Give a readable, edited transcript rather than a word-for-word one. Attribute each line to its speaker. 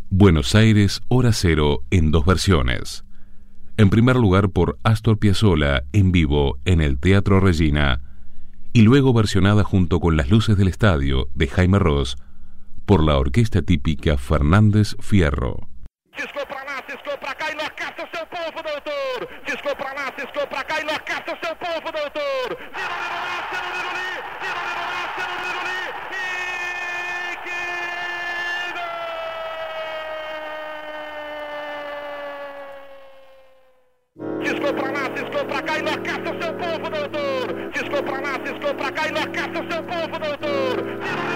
Speaker 1: Buenos Aires, Hora Cero, en 2 versiones. En primer lugar por Astor Piazzolla en vivo en el Teatro Regina, y luego versionada junto con Las Luces del Estadio de Jaime Ross por la orquesta típica Fernández Fierro.
Speaker 2: Ciscou pra lá, ciscou pra cá, enlouquece o seu povo, doutor. Ciscou pra lá, ciscou pra cá, enlouquece o seu povo, doutor. Vira, ciscou pra lá, ciscou pra cá, enlouquece o seu povo, doutor. Ciscou pra lá, ciscou pra cá, enlouquece o seu povo, doutor.